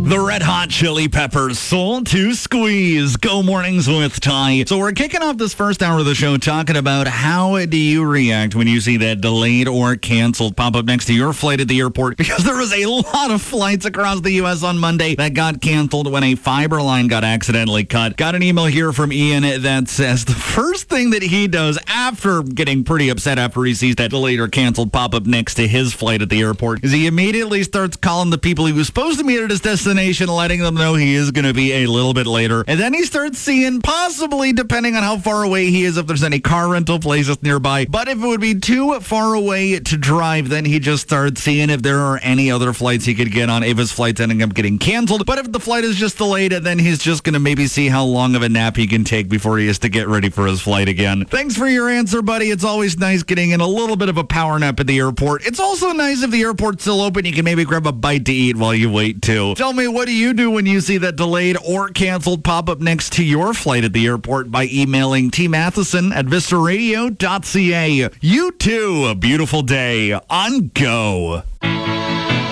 The Red Hot Chili Peppers, Soul to Squeeze. Go mornings with Ty. So we're kicking off this first hour of the show talking about how do you react when you see that delayed or canceled pop up next to your flight at the airport, because there was a lot of flights across the U.S. on Monday that got canceled when a fiber line got accidentally cut. Got an email here from Ian that says the first thing that he does after getting pretty upset after he sees that delayed or canceled pop up next to his flight at the airport is he immediately starts calling the people he was supposed to meet at his destination, letting them know he is going to be a little bit later. And then he starts seeing, possibly, depending on how far away he is, if there's any car rental places nearby. But if it would be too far away to drive, then he just starts seeing if there are any other flights he could get on if his flight's ending up getting canceled. But if the flight is just delayed, then he's just going to maybe see how long of a nap he can take before he has to get ready for his flight again. Thanks for your answer, buddy. It's always nice getting in a little bit of a power nap at the airport. It's also nice if the airport's still open, you can maybe grab a bite to eat while you wait too. Tell me, what do you do when you see that delayed or canceled pop-up next to your flight at the airport by emailing tmatheson@vistaradio.ca. You too, a beautiful day on Go.